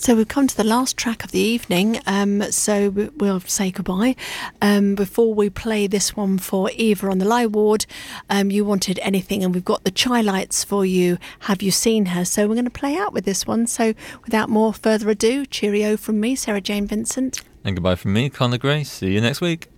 So we've come to the last track of the evening, so we'll say goodbye. Before we play this one for Eva on the Lie Ward, you wanted anything, and we've got the Chai Lights for you. Have you seen her? So we're going to play out with this one. So without more further ado, cheerio from me, Sarah Jane Vincent. And goodbye from me, Conor Gray. See you next week.